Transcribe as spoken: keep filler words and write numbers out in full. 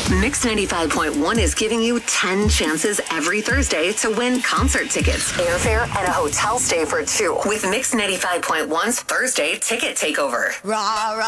Mix ninety-five point one is giving you ten chances every Thursday to win concert tickets, airfare, and a hotel stay for two with Mix ninety-five point one's Thursday Ticket Takeover. Rah, rah.